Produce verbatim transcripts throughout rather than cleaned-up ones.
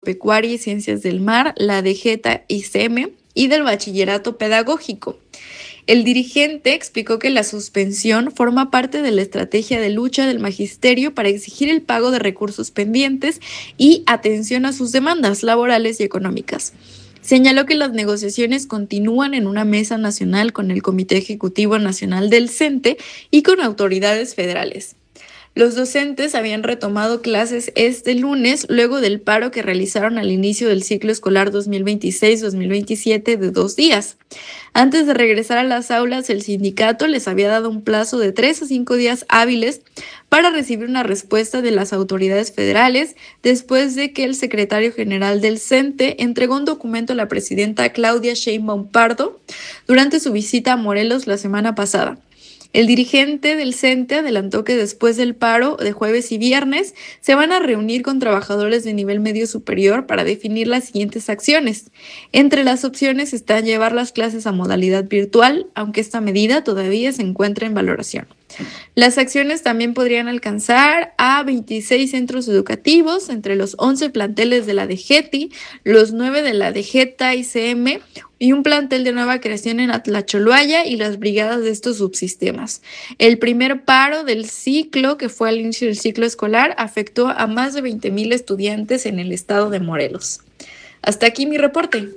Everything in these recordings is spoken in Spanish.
Agropecuaria y Ciencias del Mar, la D G E T A I C M y del Bachillerato Pedagógico. El dirigente explicó que la suspensión forma parte de la estrategia de lucha del magisterio para exigir el pago de recursos pendientes y atención a sus demandas laborales y económicas. Señaló que las negociaciones continúan en una mesa nacional con el Comité Ejecutivo Nacional del CENTE y con autoridades federales. Los docentes habían retomado clases este lunes luego del paro que realizaron al inicio del ciclo escolar dos mil veintiséis dos mil veintisiete de dos días. Antes de regresar a las aulas, el sindicato les había dado un plazo de tres a cinco días hábiles para recibir una respuesta de las autoridades federales después de que el secretario general del CENTE entregó un documento a la presidenta Claudia Sheinbaum Pardo durante su visita a Morelos la semana pasada. El dirigente del CENTE adelantó que después del paro de jueves y viernes se van a reunir con trabajadores de nivel medio superior para definir las siguientes acciones. Entre las opciones están llevar las clases a modalidad virtual, aunque esta medida todavía se encuentra en valoración. Las acciones también podrían alcanzar a veintiséis centros educativos, entre los once planteles de la D G E T I, los nueve de la D G E T A I C M y un plantel de nueva creación en Atlacholoaya y las brigadas de estos subsistemas. El primer paro del ciclo, que fue al inicio del ciclo escolar, afectó a más de veinte mil estudiantes en el estado de Morelos. Hasta aquí mi reporte.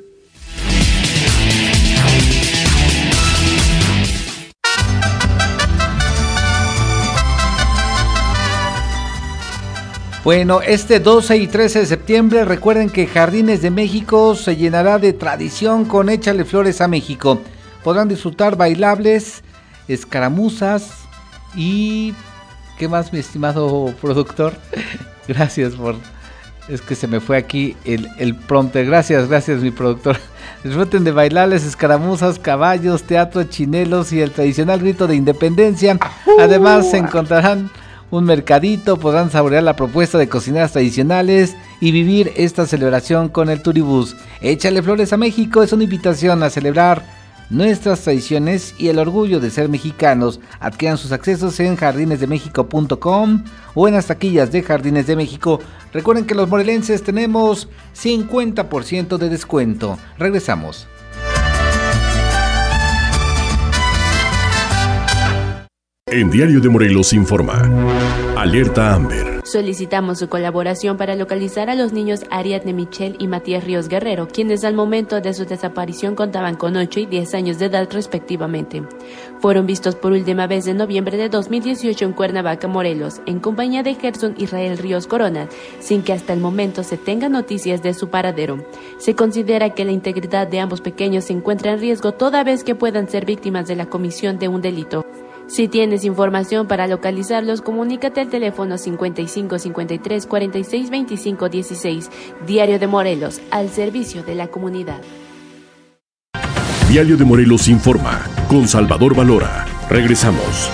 Bueno, este doce y trece de septiembre recuerden que Jardines de México se llenará de tradición con Échale Flores a México. Podrán disfrutar bailables, escaramuzas y... ¿qué más, mi estimado productor? Gracias por... es que se me fue aquí el, el prompter. Gracias, gracias mi productor. Disfruten de bailables, escaramuzas, caballos, teatro, chinelos y el tradicional grito de independencia. Además se encontrarán un mercadito, podrán saborear la propuesta de cocineras tradicionales y vivir esta celebración con el Turibús. Échale Flores a México es una invitación a celebrar nuestras tradiciones y el orgullo de ser mexicanos. Adquieran sus accesos en jardines de méxico punto com o en las taquillas de Jardines de México. Recuerden que los morelenses tenemos cincuenta por ciento de descuento. Regresamos. En Diario de Morelos informa. Alerta Amber. Solicitamos su colaboración para localizar a los niños Ariadne Michelle y Matías Ríos Guerrero, quienes al momento de su desaparición contaban con ocho y diez años de edad respectivamente. Fueron vistos por última vez en noviembre de dos mil dieciocho en Cuernavaca, Morelos, en compañía de Gerson Israel Ríos Corona, sin que hasta el momento se tenga noticias de su paradero. Se considera que la integridad de ambos pequeños se encuentra en riesgo toda vez que puedan ser víctimas de la comisión de un delito. Si tienes información para localizarlos, comunícate al teléfono cincuenta y cinco cincuenta y tres cuarenta y seis veinticinco dieciséis. Diario de Morelos, al servicio de la comunidad. Diario de Morelos informa, con Salvador Valora. Regresamos.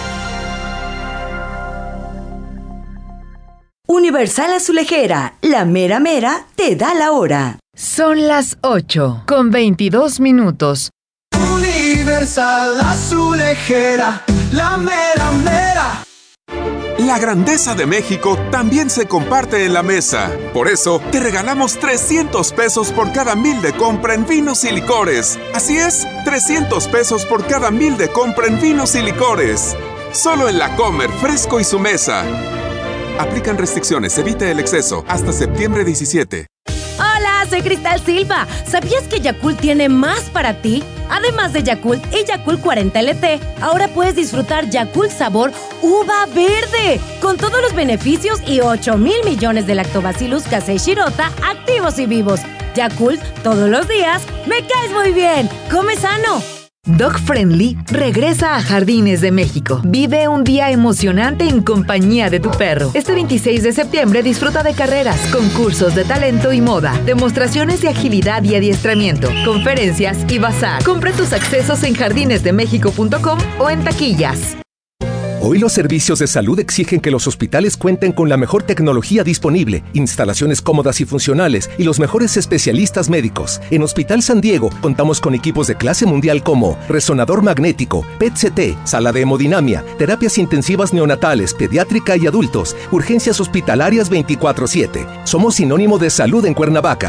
Universal Azulejera, la mera mera te da la hora. Son las ocho con veintidós minutos. Universal Azulejera, la mera mera. La grandeza de México también se comparte en la mesa. Por eso, te regalamos trescientos pesos por cada mil de compra en vinos y licores. Así es, trescientos pesos por cada mil de compra en vinos y licores. Solo en La Comer, Fresco y Su Mesa. Aplican restricciones, evite el exceso. Hasta septiembre diecisiete. Hola, soy Cristal Silva. ¿Sabías que Yakult tiene más para ti? Además de Yakult y Yakult cuarenta L T, ahora puedes disfrutar Yakult sabor uva verde, con todos los beneficios y ocho mil millones de Lactobacillus casei shirota activos y vivos. Yakult, todos los días, me caes muy bien. ¡Come sano! Dog Friendly regresa a Jardines de México. Vive un día emocionante en compañía de tu perro. Este veintiséis de septiembre disfruta de carreras, concursos de talento y moda, demostraciones de agilidad y adiestramiento, conferencias y bazar. Compra tus accesos en jardines de méxico punto com o en taquillas. Hoy los servicios de salud exigen que los hospitales cuenten con la mejor tecnología disponible, instalaciones cómodas y funcionales y los mejores especialistas médicos. En Hospital San Diego contamos con equipos de clase mundial como resonador magnético, P E T C T, sala de hemodinamia, terapias intensivas neonatales, pediátrica y adultos, urgencias hospitalarias veinticuatro siete. Somos sinónimo de salud en Cuernavaca.